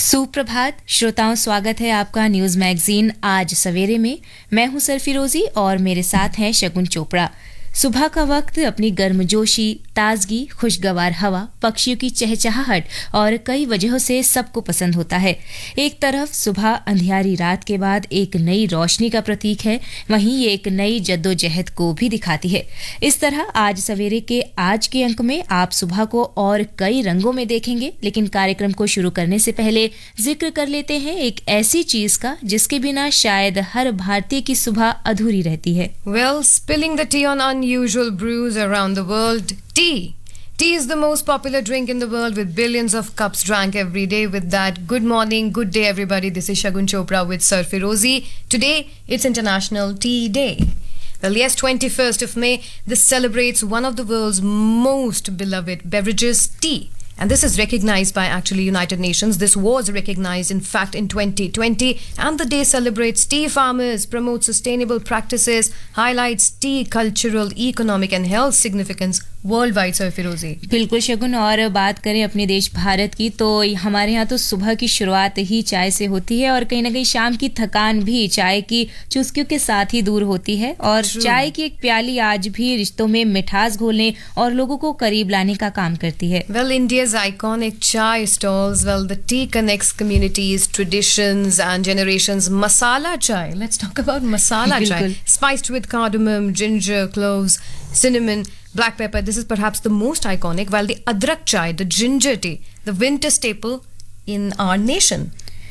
सुप्रभात श्रोताओं, स्वागत है आपका न्यूज मैगजीन आज सवेरे में। मैं हूं सरफिरोजी और मेरे साथ हैं शगुन चोपड़ा। सुबह का वक्त अपनी गर्मजोशी, ताजगी, खुशगवार हवा, पक्षियों की चहचहाहट और कई वजहों से सबको पसंद होता है। एक तरफ सुबह अंधियारी रात के बाद एक नई रोशनी का प्रतीक है, वहीं ये एक नई जद्दोजहद को भी दिखाती है। इस तरह आज सवेरे के आज के अंक में आप सुबह को और कई रंगों में देखेंगे, लेकिन कार्यक्रम को शुरू करने से पहले जिक्र कर लेते हैं एक ऐसी चीज का जिसके बिना शायद हर भारतीय की सुबह अधूरी रहती है। Well, spilling the tea on unusual brews around the world. Tea. Tea is the most popular drink in the world with billions of cups drank every day. With that, good morning, good day everybody. This is Shagun Chopra with Sir Firozi. Today, it's International Tea Day. Well, yes, 21st of May, this celebrates one of the world's most beloved beverages, tea. And this is recognized by actually United Nations. This was recognized in fact in 2020, and the day celebrates tea farmers, promotes sustainable practices, highlights tea cultural, economic and health significance worldwide. Sir Firozi. बिल्कुल शगुन, और बात करें अपने देश भारत की तो हमारे यहाँ तो सुबह की शुरुआत ही चाय से होती है और कहीं ना कहीं शाम की थकान भी चाय की चुस्कियों के साथ ही दूर होती है। और चाय की एक प्याली आज भी रिश्तों में मिठास घोलने और लोगों को करीब लाने का काम करती है। Well, India's iconic chai stalls. Well, the tea connects communities, traditions and generations. Masala chai. Let's talk about masala chai. Spiced with cardamom, ginger, cloves, cinnamon, black pepper. This is perhaps the most iconic. While the adrak chai, the ginger tea, the winter staple in our nation.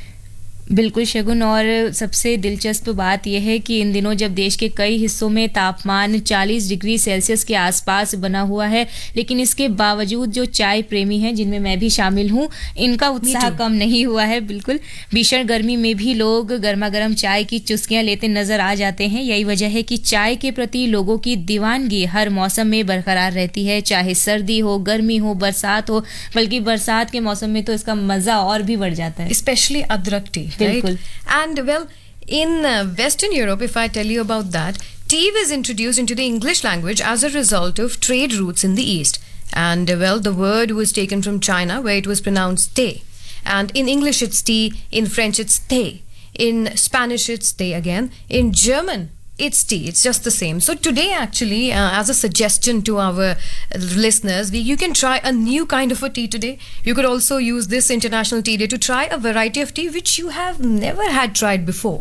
बिल्कुल शगुन, और सबसे दिलचस्प बात यह है कि इन दिनों जब देश के कई हिस्सों में तापमान 40 डिग्री सेल्सियस के आसपास बना हुआ है, लेकिन इसके बावजूद जो चाय प्रेमी हैं, जिनमें मैं भी शामिल हूं, इनका उत्साह कम नहीं हुआ है। बिल्कुल भीषण गर्मी में भी लोग गर्मा गर्म चाय की चुस्कियां लेते नजर आ जाते हैं। यही वजह है कि चाय के प्रति लोगों की दीवानगी हर मौसम में बरकरार रहती है, चाहे सर्दी हो, गर्मी हो, बरसात हो। बल्कि बरसात के मौसम में तो इसका मजा और भी बढ़ जाता है, स्पेशली अदरक T. Right? And well, in Western Europe, if I tell you about that, tea was introduced into the English language as a result of trade routes in the East. And well, the word was taken from China, where it was pronounced te. And in English, it's tea. In French, it's thé. In Spanish, it's thé again. In German, it's tea. It's just the same. So today, actually, as a suggestion to our listeners, you can try a new kind of a tea today. You could also use this International Tea Day to try a variety of tea which you have never had tried before.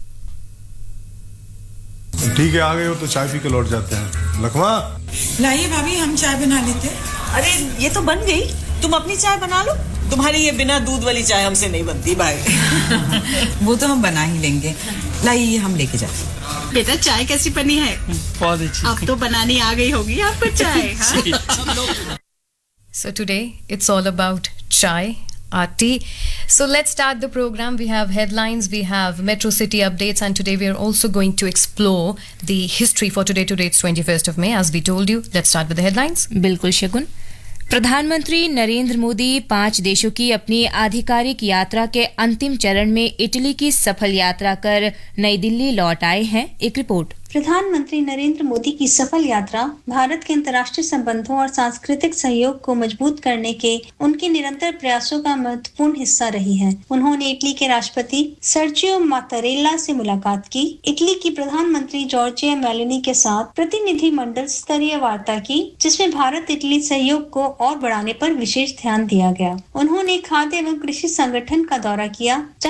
ठीक है, आ गए हो तो चाय P के लौट जाते हैं। लखमा, लाइए भाभी, हम चाय बना लेते हैं। अरे ये तो बन गई, तुम अपनी चाय बना लो। तुम्हारी ये बिना दूध वाली चाय हमसे नहीं बनती भाई। वो तो हम बना ही लेंगे। लाइए, हम लेके जाते हैं। बेटा चाय कैसी बनी है? बहुत अच्छी। अब तो बनानी आ गई होगी आपको चाय। हाँ? So today it's all about chai, our tea. So let's start the program. We have headlines, we have Metro City updates, and today we are also going to explore the history for today. Today it's 21st of May, as we told you. Let's start with the headlines. बिल्कुल शगुन। प्रधानमंत्री नरेंद्र मोदी 5 देशों की अपनी आधिकारिक यात्रा के अंतिम चरण में इटली की सफल यात्रा कर नई दिल्ली लौट आए हैं। एक रिपोर्ट। प्रधानमंत्री नरेंद्र मोदी की सफल यात्रा भारत के अंतर्राष्ट्रीय संबंधों और सांस्कृतिक सहयोग को मजबूत करने के उनके निरंतर प्रयासों का महत्वपूर्ण हिस्सा रही है। उन्होंने इटली के राष्ट्रपति सर्जियो मात्तारेल्ला से मुलाकात की, इटली की प्रधानमंत्री जॉर्जिया मेलोनी के साथ प्रतिनिधि मंडल स्तरीय वार्ता की, जिसमें भारत इटली सहयोग को और बढ़ाने पर विशेष ध्यान दिया गया। उन्होंने खाद्य एवं कृषि संगठन का दौरा किया,